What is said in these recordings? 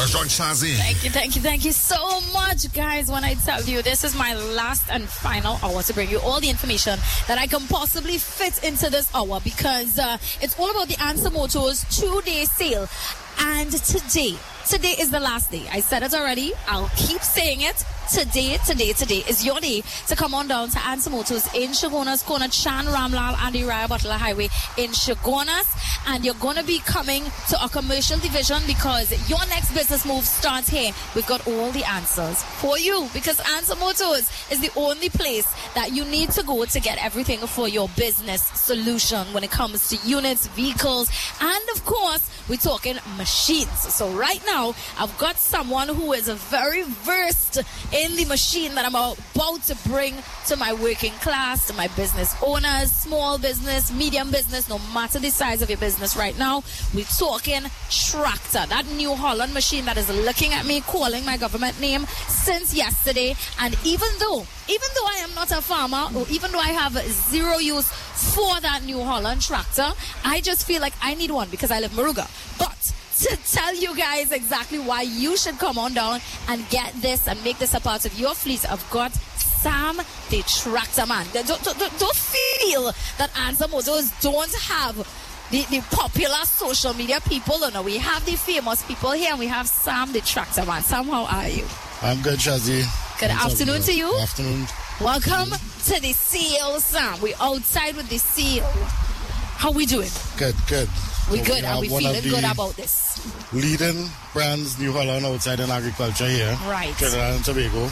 Rajon Shazi. Thank you so much, guys. When I tell you, this is my last and final hour to bring you all the information that I can possibly fit into this hour, because it's all about the Answer Motors 2-day sale. And today is the last day. I said it already. I'll keep saying it. Today is your day to come on down to Answer Motors in Chaguanas Corner, Chan Ramlal and the Raya Butler Highway in Chaguanas. And you're going to be coming to our commercial division, because your next business move starts here. We've got all the answers for you, because Answer Motors is the only place that you need to go to get everything for your business solution when it comes to units, vehicles, and of course, we're talking machines. So right now, I've got someone who is very versed in the machine that I'm about to bring to my working class, to my business owners, small business, medium business, no matter the size of your business right now. We're talking tractor, that New Holland machine that is looking at me, calling my government name since yesterday. And even though I am not a farmer, or even though I have zero use for that New Holland tractor, I just feel like I need one because I live in Moruga. But to tell you guys exactly why you should come on down and get this and make this a part of your fleet, I've got Sam the Tractor Man. Don't feel that Answer Motors don't have the popular social media people. No, we have the famous people here, and we have Sam the Tractor Man. Sam, how are you? I'm good, Shazi. Good afternoon to you. Afternoon. Welcome to the CEO, Sam. We're outside with the CEO. How we doing? Good. We good. Are we feeling good about this? Leading brands, New Holland, outside in agriculture here. Right. Trinidad and Tobago.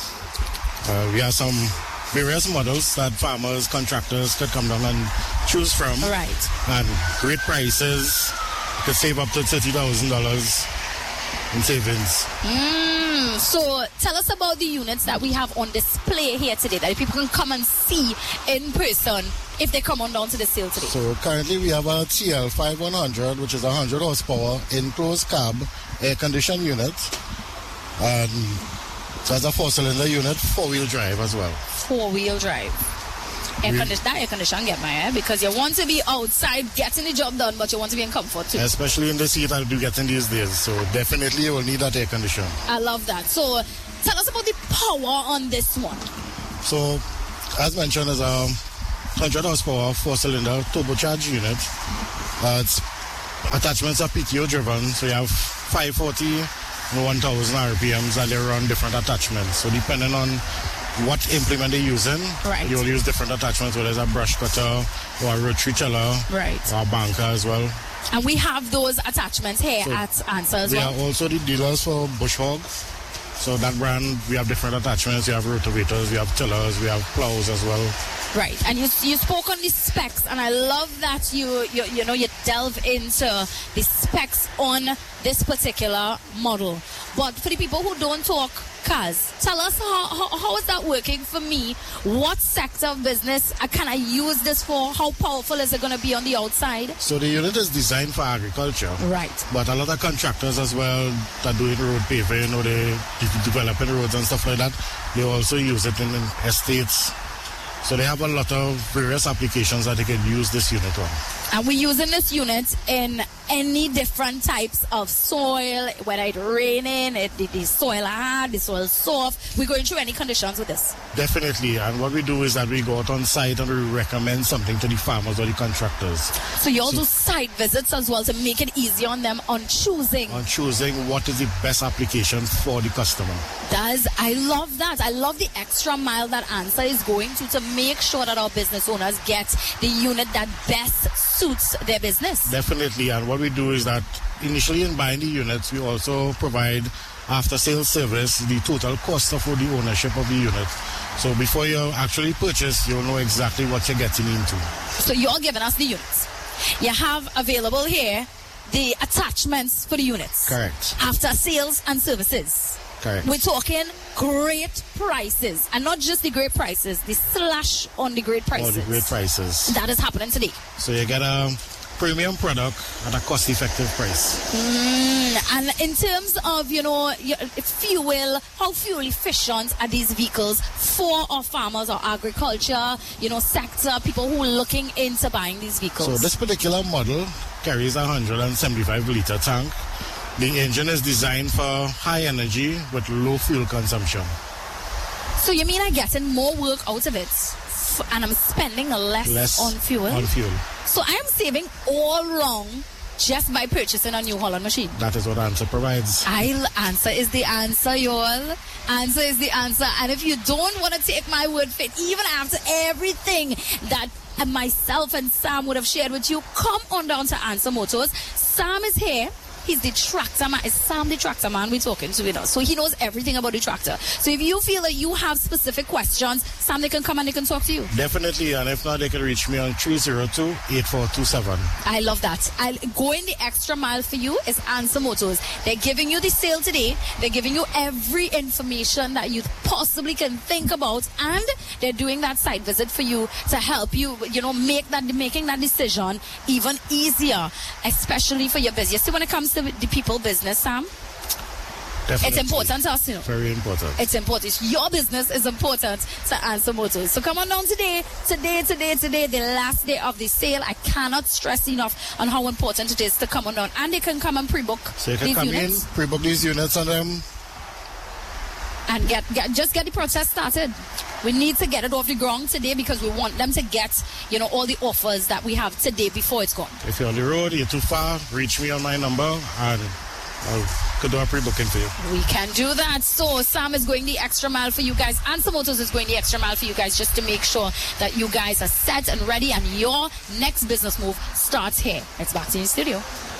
We have some various models that farmers, contractors could come down and choose from. Right. And great prices. You could save up to $30,000 in savings. So tell us about the units that we have on display here today, that people can come and see in person if they come on down to the sale today. So currently we have a TL5100, which is a 100 horsepower enclosed cab air-conditioned unit. And so it's a 4-cylinder unit, 4-wheel drive as well. 4-wheel drive. That air condition get my because you want to be outside getting the job done, but you want to be in comfort too. Especially in the heat I'll be getting these days. So definitely you will need that air condition. I love that. So tell us about the power on this one. So as mentioned, it's a 100 horsepower 4-cylinder turbocharged unit. Its attachments are PTO driven, so you have 540 and 1000 RPMs, and they run different attachments. So depending on what implement they're using, right, you'll use different attachments, whether it's a brush cutter or a rotary tiller, right, or a banker as well. And we have those attachments here at Answer as well. We are also the dealers for Bush Hog. So that brand, we have different attachments. We have rotovators, we have tillers, we have plows as well. Right, and you spoke on the specs, and I love that you delve into the specs on this particular model. But for the people who don't talk cars, tell us how is that working for me? What sector of business can I use this for? How powerful is it going to be on the outside? So the unit is designed for agriculture. Right. But a lot of contractors as well that doing road paving, or they developing roads and stuff like that, they also use it in estates. So they have a lot of various applications that they can use this unit on. And we're using this unit in any different types of soil, whether it's raining, the soil hard, the soil soft. We're going through any conditions with this. Definitely. And what we do is that we go out on site and we recommend something to the farmers or the contractors. So you also do site visits as well to make it easier on them on choosing. On choosing what is the best application for the customer. I love that. I love the extra mile that Answer is going to make sure that our business owners get the unit that best suits their business. Definitely. And what we do is that initially in buying the units, we also provide after-sales service, the total cost of the ownership of the unit. So before you actually purchase, you'll know exactly what you're getting into. So you're giving us the units. You have available here the attachments for the units. Correct. After sales and services. Correct. We're talking great prices, and not just the great prices, the slash on the great prices. Oh, the great prices. That is happening today. So you get a premium product at a cost-effective price. And in terms of, fuel, how fuel efficient are these vehicles for our farmers or agriculture, sector, people who are looking into buying these vehicles? So this particular model carries a 175-liter tank The engine is designed for high energy with low fuel consumption. So you mean I'm getting more work out of it, and I'm spending less on fuel? On fuel. So I am saving all wrong just by purchasing a New Holland machine. That is what Answer provides. Answer is the answer, y'all. Answer is the answer. And if you don't want to take my word for it, even after everything that myself and Sam would have shared with you, come on down to Answer Motors. Sam is here. He's the tractor man. Is Sam the tractor man we're talking to with us? So he knows everything about the tractor. So if you feel that you have specific questions, Sam, they can come and they can talk to you. Definitely. And if not, they can reach me on 302-8427. I love that. Going the extra mile for you is Answer Motors. They're giving you the sale today. They're giving you every information that you possibly can think about. And they're doing that site visit for you to help you, making that decision even easier, especially for your business. See, when it comes to the people business, Sam, Definitely. It's important to us, Very important. It's important. Your business is important to Answer Motors. So come on down today, the last day of the sale. I cannot stress enough on how important it is to come on down. And they can come and pre-book So you can these come units. in, pre-book these units on them. And get the process started. We need to get it off the ground today because we want them to get, all the offers that we have today before it's gone. If you're on the road, you're too far, reach me on my number and I could do a pre-booking for you. We can do that. So Sam is going the extra mile for you guys. Answer Motors is going the extra mile for you guys just to make sure that you guys are set and ready and your next business move starts here. It's back to you in the studio.